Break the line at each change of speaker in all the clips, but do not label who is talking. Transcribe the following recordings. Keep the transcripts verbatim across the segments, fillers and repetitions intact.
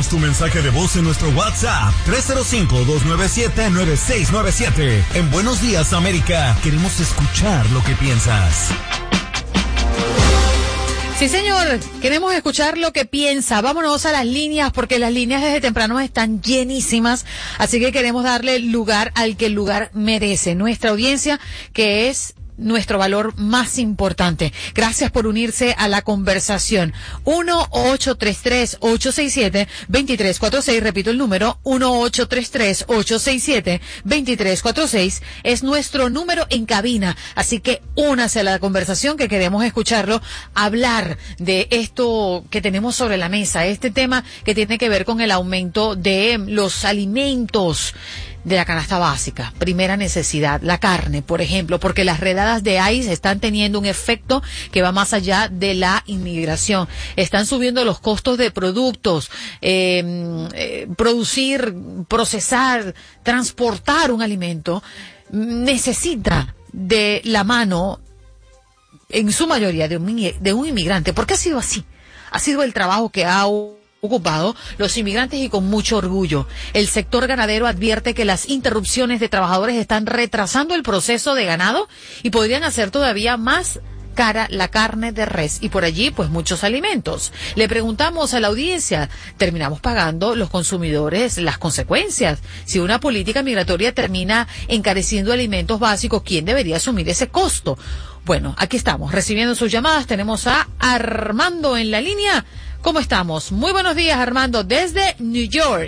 Déjanos tu mensaje de voz en nuestro WhatsApp tres cero cinco, dos nueve siete, nueve seis nueve siete. En Buenos Días, América, queremos escuchar lo que piensas.
Sí, señor, queremos escuchar lo que piensa. Vámonos a las líneas, porque las líneas desde temprano están llenísimas, así que queremos darle lugar al que el lugar merece, nuestra audiencia, que es nuestro valor más importante. Gracias por unirse a la conversación. uno ocho tres tres, ocho seis siete, dos tres cuatro seis, repito el número, uno ocho tres tres, ocho seis siete, dos tres cuatro seis, es nuestro número en cabina, así que únase a la conversación, que queremos escucharlo hablar de esto que tenemos sobre la mesa, este tema que tiene que ver con el aumento de los alimentos de la canasta básica, primera necesidad, la carne, por ejemplo, porque las redadas de ICE están teniendo un efecto que va más allá de la inmigración. Están subiendo los costos de productos, eh, eh, producir, procesar, transportar un alimento necesita de la mano, en su mayoría, de un, de un inmigrante. ¿Por qué ha sido así? Ha sido el trabajo que ha ocupado los inmigrantes, y con mucho orgullo. El sector ganadero advierte que las interrupciones de trabajadores están retrasando el proceso de ganado y podrían hacer todavía más cara la carne de res, y por allí pues muchos alimentos. Le preguntamos a la audiencia, ¿terminamos pagando los consumidores las consecuencias? Si una política migratoria termina encareciendo alimentos básicos, ¿quién debería asumir ese costo? Bueno, aquí estamos recibiendo sus llamadas. Tenemos a Armando en la línea. ¿Cómo estamos? Muy buenos días, Armando, desde New York.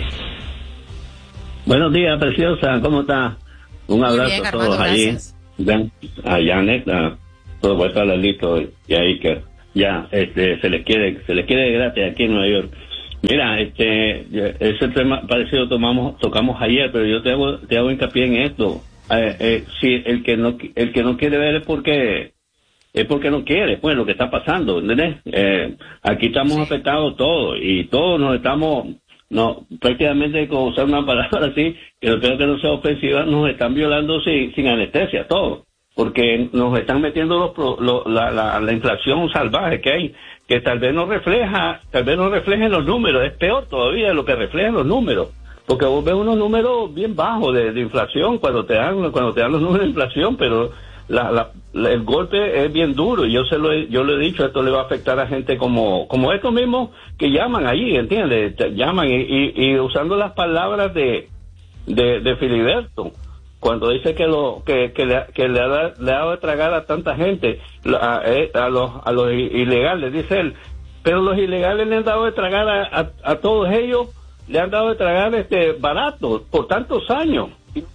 Buenos días, preciosa. ¿Cómo está? Un abrazo
bien,
a todos
Armando,
allí. Ven, a Janet, a todo vuestro Lalito y a Iker. Ya, este, se les quiere, se les quiere gratis aquí en Nueva York. Mira, este, ese tema parecido tomamos, tocamos ayer, pero yo te hago, te hago hincapié en esto. Eh, eh, si el que no, el que no quiere ver es porque es porque no quiere, pues, lo que está pasando, ¿entendés? Eh, aquí estamos sí. afectados todos, y todos nos estamos, no, prácticamente, como usar una palabra así, que espero que no sea ofensiva, nos están violando sin, sin anestesia, todos, porque nos están metiendo los, los, la, la, la inflación salvaje que hay, que tal vez no refleja, tal vez no reflejen los números, es peor todavía de lo que reflejan los números, porque vos ves unos números bien bajos de, de inflación cuando te dan, cuando te dan los números de inflación, pero La, la, la, el golpe es bien duro, y yo se lo he, yo lo he dicho, esto le va a afectar a gente como como estos mismos que llaman allí, ¿entiendes? Te llaman y, y, y usando las palabras de de, de Filiberto, cuando dice que lo que, que, le, que le, ha, le ha dado de tragar a tanta gente, a, a, los, a los ilegales, dice él, pero los ilegales le han dado de tragar a, a, a todos ellos, le han dado de tragar este barato por tantos años.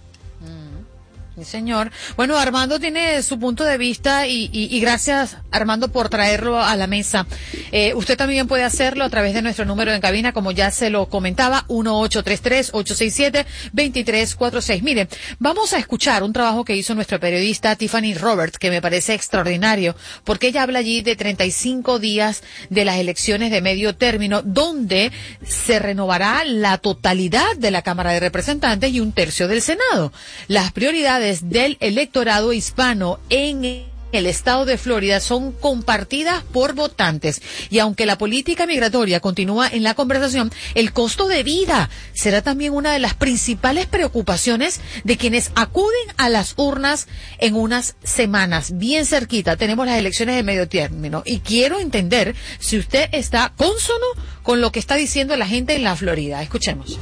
Sí, señor. Bueno, Armando tiene su punto de vista, y, y, y gracias, Armando, por traerlo a la mesa. Eh, usted también puede hacerlo a través de nuestro número en cabina, como ya se lo comentaba, uno ocho tres tres, ocho seis siete, dos tres cuatro seis. Mire, vamos a escuchar un trabajo que hizo nuestra periodista Tiffany Roberts, que me parece extraordinario, porque ella habla allí de treinta y cinco días de las elecciones de medio término, donde se renovará la totalidad de la Cámara de Representantes y un tercio del Senado. Las prioridades del electorado hispano en el estado de Florida son compartidas por votantes, y aunque la política migratoria continúa en la conversación, el costo de vida será también una de las principales preocupaciones de quienes acuden a las urnas en unas semanas. Bien cerquita tenemos las elecciones de medio término, y quiero entender si usted está cónsono con lo que está diciendo la gente en la Florida. Escuchemos.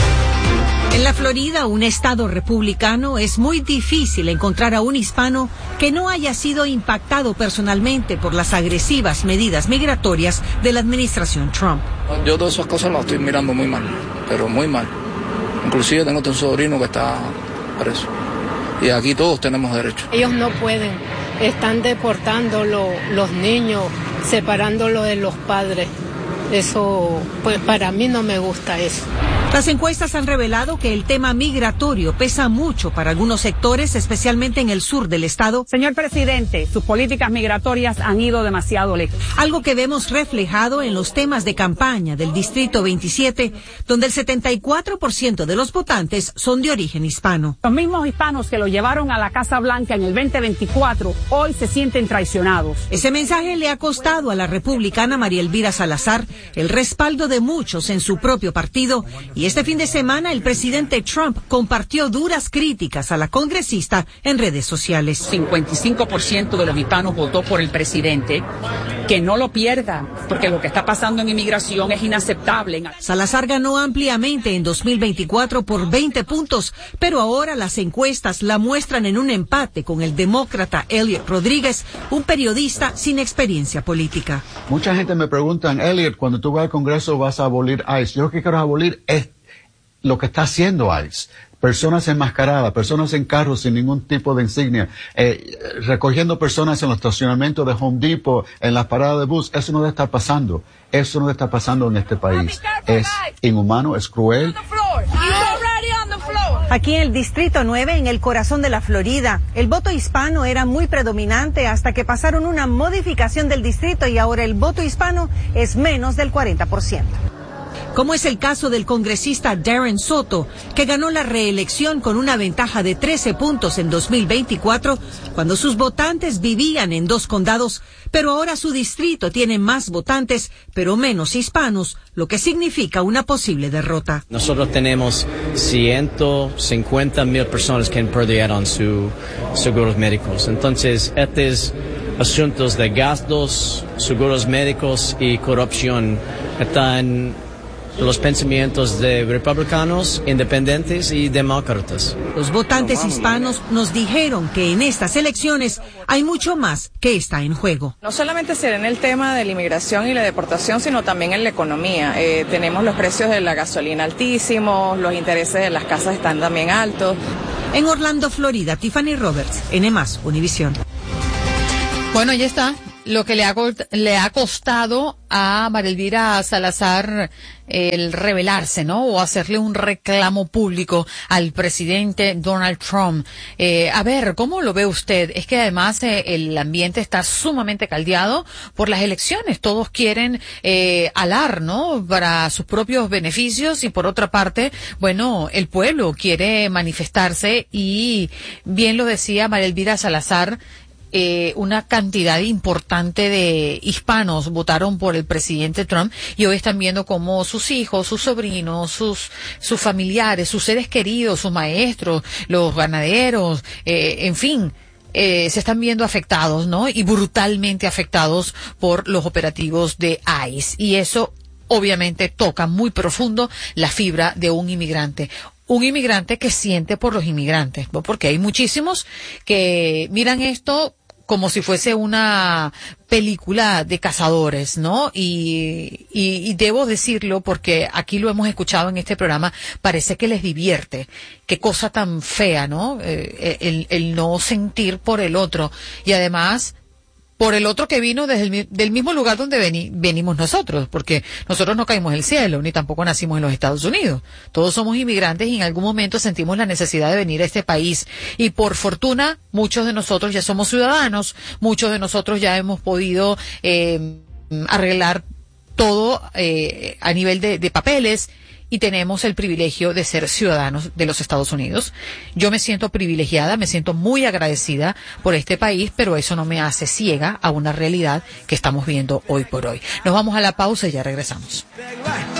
En la Florida, un estado republicano, es muy difícil encontrar a un hispano que no haya sido impactado personalmente por las agresivas medidas migratorias de la administración Trump.
Yo todas esas cosas las estoy mirando muy mal, pero muy mal. Inclusive tengo un sobrino que está preso. Y aquí todos tenemos derecho.
Ellos no pueden. Están deportando lo, los niños, separándolo de los padres. Eso, pues para mí no me gusta eso.
Las encuestas han revelado que el tema migratorio pesa mucho para algunos sectores, especialmente en el sur del estado.
Señor presidente, sus políticas migratorias han ido demasiado lejos.
Algo que vemos reflejado en los temas de campaña del Distrito veintisiete, donde el setenta y cuatro por ciento de los votantes son de origen hispano.
Los mismos hispanos que lo llevaron a la Casa Blanca en el veinte veinticuatro hoy se sienten traicionados.
Ese mensaje le ha costado a la republicana María Elvira Salazar el respaldo de muchos en su propio partido. Y este fin de semana el presidente Trump compartió duras críticas a la congresista en redes sociales.
cincuenta y cinco por ciento de los hispanos votó por el presidente. Que no lo pierda, porque lo que está pasando en inmigración es inaceptable.
Salazar ganó ampliamente en dos mil veinticuatro por veinte puntos, pero ahora las encuestas la muestran en un empate con el demócrata Elliot Rodríguez, un periodista sin experiencia política.
Mucha gente me pregunta, Elliot, cuando tú vas al Congreso vas a abolir ICE. Yo lo que quiero abolir es lo que está haciendo ICE. Personas enmascaradas, personas en carros sin ningún tipo de insignia, eh, recogiendo personas en los estacionamientos de Home Depot, en las paradas de bus. Eso no debe estar pasando. Eso no debe estar pasando en este país. Es inhumano, es cruel.
Aquí en el Distrito nueve, en el corazón de la Florida, el voto hispano era muy predominante hasta que pasaron una modificación del distrito y ahora el voto hispano es menos del cuarenta por ciento.
Como es el caso del congresista Darren Soto, que ganó la reelección con una ventaja de trece puntos en dos mil veinticuatro, cuando sus votantes vivían en dos condados, pero ahora su distrito tiene más votantes, pero menos hispanos, lo que significa una posible derrota.
Nosotros tenemos ciento cincuenta mil personas que perdieron sus seguros médicos. Entonces, estos asuntos de gastos, seguros médicos y corrupción están los pensamientos de republicanos, independientes y demócratas.
Los votantes hispanos nos dijeron que en estas elecciones hay mucho más que está en juego.
No solamente será en el tema de la inmigración y la deportación, sino también en la economía. Eh, tenemos los precios de la gasolina altísimos, los intereses de las casas están también altos.
En Orlando, Florida, Tiffany Roberts, N más, Univisión.
Bueno, ya está. Lo que le ha, le ha costado a María Elvira Salazar el rebelarse, ¿no? O hacerle un reclamo público al presidente Donald Trump. Eh, a ver, ¿cómo lo ve usted? Es que además eh, el ambiente está sumamente caldeado por las elecciones. Todos quieren eh, alar, ¿no? Para sus propios beneficios y por otra parte, bueno, el pueblo quiere manifestarse y bien lo decía María Elvira Salazar, Eh, una cantidad importante de hispanos votaron por el presidente Trump y hoy están viendo cómo sus hijos, sus sobrinos, sus sus familiares, sus seres queridos, sus maestros, los ganaderos, eh, en fin, eh, se están viendo afectados, ¿no? Y brutalmente afectados por los operativos de ICE. Y eso obviamente toca muy profundo la fibra de un inmigrante. Un inmigrante que siente por los inmigrantes, ¿no? Porque hay muchísimos que miran esto como si fuese una película de cazadores, ¿no? Y, y, y debo decirlo porque aquí lo hemos escuchado en este programa, parece que les divierte. Qué cosa tan fea, ¿no? Eh, el, el no sentir por el otro. Y además, por el otro que vino desde el del mismo lugar donde veni, venimos nosotros, porque nosotros no caímos del cielo, ni tampoco nacimos en los Estados Unidos. Todos somos inmigrantes y en algún momento sentimos la necesidad de venir a este país. Y por fortuna, muchos de nosotros ya somos ciudadanos, muchos de nosotros ya hemos podido eh, arreglar todo eh, a nivel de, de papeles, y tenemos el privilegio de ser ciudadanos de los Estados Unidos. Yo me siento privilegiada, me siento muy agradecida por este país, pero eso no me hace ciega a una realidad que estamos viendo hoy por hoy. Nos vamos a la pausa y ya regresamos.